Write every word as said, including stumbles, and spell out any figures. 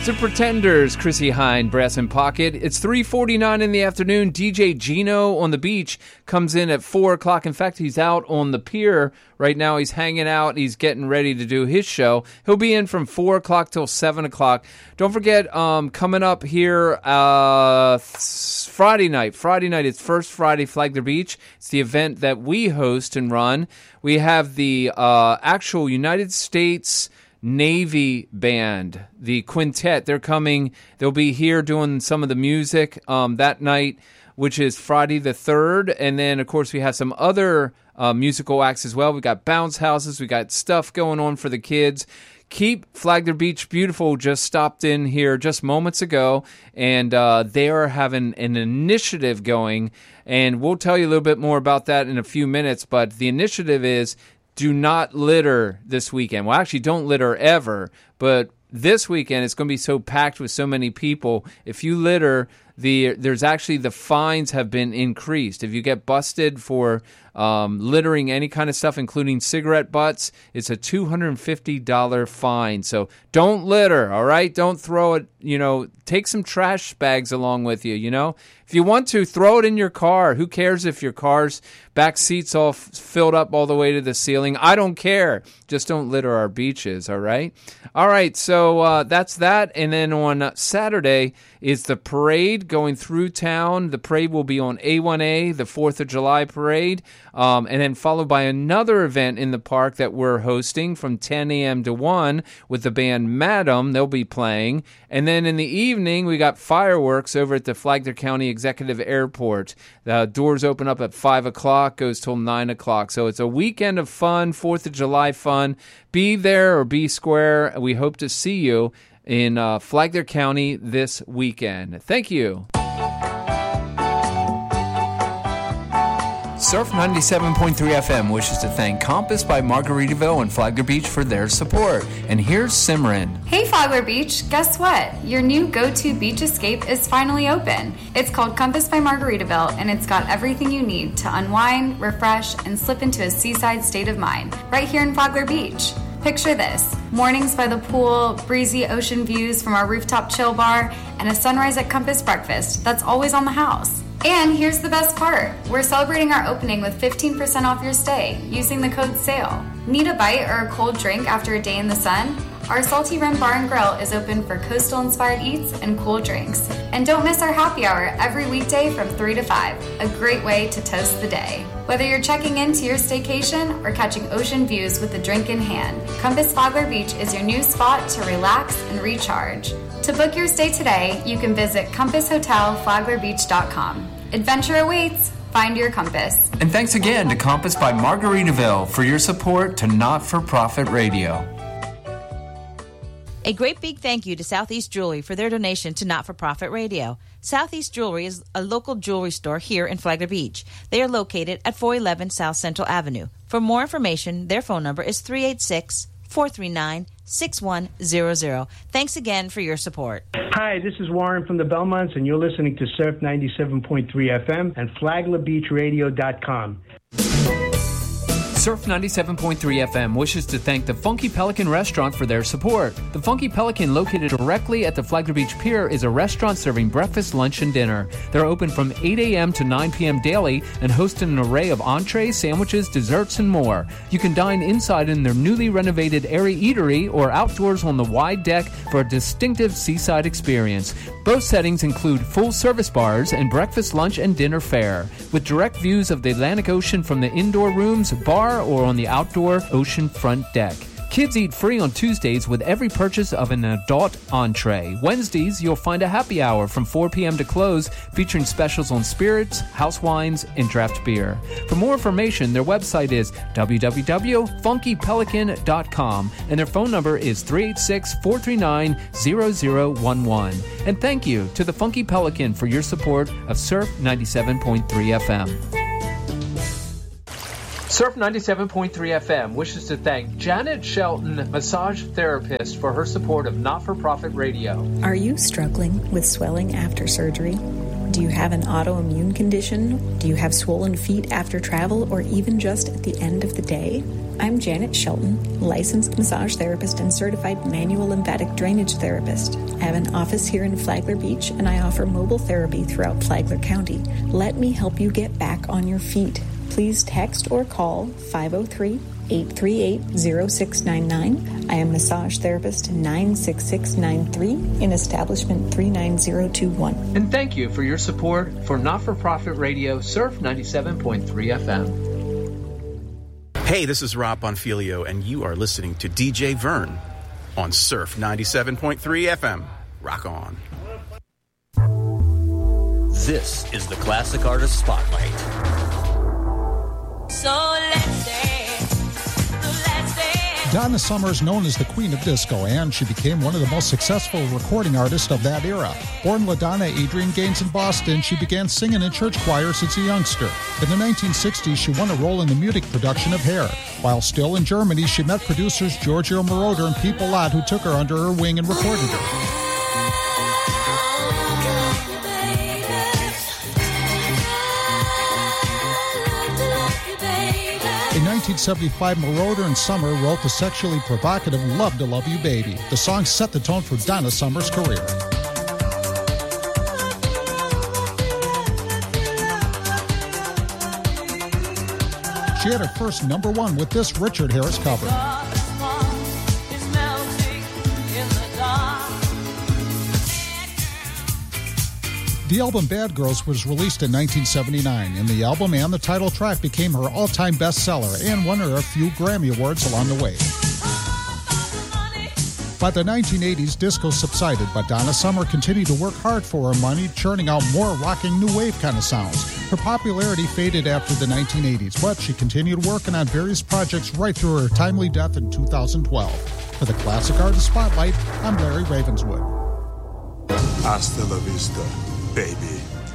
It's the Pretenders, Chrissie Hynde, Brass in Pocket. It's three forty-nine in the afternoon. D J Gino on the beach comes in at four o'clock. In fact, he's out on the pier right now. He's hanging out. He's getting ready to do his show. He'll be in from four o'clock till seven o'clock. Don't forget, um, coming up here uh, Friday night. Friday night, it's First Friday Flagler Beach. It's the event that we host and run. We have the uh, actual United States Navy band, the quintet. They're coming. They'll be here doing some of the music um, that night, which is Friday the third. And then, of course, we have some other uh, musical acts as well. We got bounce houses. We got stuff going on for the kids. Keep Flagler Beach Beautiful just stopped in here just moments ago, and uh, they are having an initiative going. And we'll tell you a little bit more about that in a few minutes. But the initiative is do not litter this weekend. Well, actually, don't litter ever. But this weekend, it's going to be so packed with so many people. If you litter, the there's actually the fines have been increased. If you get busted for um, littering any kind of stuff, including cigarette butts, it's a two hundred fifty dollars fine. So don't litter, all right? Don't throw it, you know, take some trash bags along with you, you know? If you want to, throw it in your car. Who cares if your car's back seat's all f- filled up all the way to the ceiling? I don't care. Just don't litter our beaches, all right? All right, so uh, that's that. And then on Saturday is the parade going through town. The parade will be on A one A, the fourth of July parade, um, and then followed by another event in the park that we're hosting from ten a.m. to one with the band Madam. They'll be playing. And then in the evening, we got fireworks over at the Flagler County Executive Airport. The doors open up at five o'clock, goes till nine o'clock. So it's a weekend of fun, fourth of July fun. Be there or be square. We hope to see you in uh, Flagler County this weekend. Thank you. Surf ninety-seven point three F M wishes to thank Compass by Margaritaville and Flagler Beach for their support. And here's Simran. Hey Flagler Beach, guess what? Your new go-to beach escape is finally open. It's called Compass by Margaritaville, and it's got everything you need to unwind, refresh, and slip into a seaside state of mind right here in Flagler Beach. Picture this: mornings by the pool, breezy ocean views from our rooftop chill bar, and a sunrise at Compass breakfast that's always on the house. And here's the best part. We're celebrating our opening with fifteen percent off your stay using the code SALE. Need a bite or a cold drink after a day in the sun? Our Salty Rim Bar and Grill is open for coastal-inspired eats and cool drinks. And don't miss our happy hour every weekday from three to five. A great way to toast the day. Whether you're checking into your staycation or catching ocean views with a drink in hand, Compass Flagler Beach is your new spot to relax and recharge. To book your stay today, you can visit compass hotel flagler beach dot com. Adventure awaits. Find your compass. And thanks again to Compass by Margaritaville for your support to Not-for-Profit Radio. A great big thank you to Southeast Jewelry for their donation to Not-for-Profit Radio. Southeast Jewelry is a local jewelry store here in Flagler Beach. They are located at four eleven South Central Avenue. For more information, their phone number is three eight six, four three nine, six one zero zero. Thanks again for your support. Hi, this is Warren from the Belmonts, and you're listening to Surf ninety-seven point three F M and flagler beach radio dot com. Surf ninety-seven point three F M wishes to thank the Funky Pelican Restaurant for their support. The Funky Pelican, located directly at the Flagler Beach Pier, is a restaurant serving breakfast, lunch, and dinner. They're open from eight a.m. to nine p.m. daily and host an array of entrees, sandwiches, desserts, and more. You can dine inside in their newly renovated airy eatery or outdoors on the wide deck for a distinctive seaside experience. Both settings include full-service bars and breakfast, lunch, and dinner fare, with direct views of the Atlantic Ocean from the indoor rooms, bar, or on the outdoor ocean front deck. Kids eat free on Tuesdays with every purchase of an adult entree. Wednesdays, you'll find a happy hour from four p.m. to close, featuring specials on spirits, house wines, and draft beer. For more information, their website is w w w dot funky pelican dot com, and their phone number is three eight six, four three nine, zero zero one one. And thank you to the Funky Pelican for your support of Surf ninety-seven point three F M. Surf ninety-seven point three F M wishes to thank Janet Shelton, massage therapist, for her support of Not-for-Profit Radio. Are you struggling with swelling after surgery? Do you have an autoimmune condition? Do you have swollen feet after travel or even just at the end of the day? I'm Janet Shelton, licensed massage therapist and certified manual lymphatic drainage therapist. I have an office here in Flagler Beach, and I offer mobile therapy throughout Flagler County. Let me help you get back on your feet. Please text or call five oh three, eight three eight, oh six nine nine. I am massage therapist nine six six nine three in establishment three nine zero two one. And thank you for your support for Not-for-Profit Radio, Surf ninety-seven point three F M. Hey, this is Rob Bonfilio, and you are listening to D J Vern on Surf ninety-seven point three F M. Rock on. This is the Classic Artist Spotlight. So let's dance, let's dance. Donna Summer is known as the Queen of Disco, and she became one of the most successful recording artists of that era. Born LaDonna Adrienne Gaines in Boston, she began singing in church choirs since a youngster. In the nineteen sixties, she won a role in the Munich production of Hair. While still in Germany, she met producers Giorgio Moroder and Pete Bellot, who took her under her wing and recorded her. In nineteen seventy-five, Moroder and Summer wrote the sexually provocative Love to Love You Baby. The song set the tone for Donna Summer's career. She had her first number one with this Richard Harris cover. The album Bad Girls was released in nineteen seventy-nine, and the album and the title track became her all-time bestseller and won her a few Grammy Awards along the way. By the nineteen eighties, disco subsided, but Donna Summer continued to work hard for her money, churning out more rocking new wave kind of sounds. Her popularity faded after the nineteen eighties, but she continued working on various projects right through her timely death in two thousand twelve. For the Classic Artist Spotlight, I'm Larry Ravenswood. Hasta la vista, baby.